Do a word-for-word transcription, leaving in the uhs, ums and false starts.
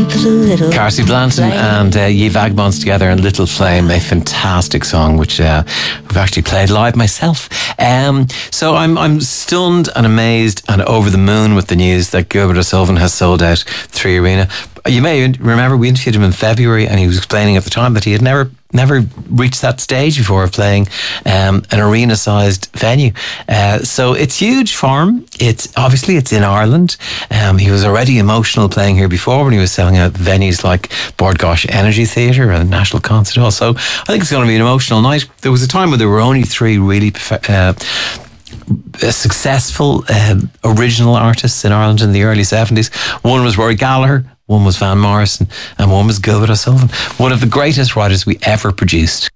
Carcy Blanton and uh, Ye Vagabonds together in Little Flame, a fantastic song which uh, we've actually played live myself. Um, so I'm I'm stunned and amazed and over the moon with the news that Gilbert O'Sullivan has sold out Three Arena. You may remember we interviewed him in February and he was explaining at the time that he had never never reached that stage before of playing um, an arena-sized venue. Uh, so it's huge for him. It's obviously it's in Ireland. Um, he was already emotional playing here before when he was selling out venues like Bord Gáis Energy Theatre and National Concert Hall. So I think it's going to be an emotional night. There was a time where there were only three really uh, successful uh, original artists in Ireland in the early seventies. One was Rory Gallagher, one was Van Morrison, and one was Gilbert O'Sullivan, one of the greatest writers we ever produced.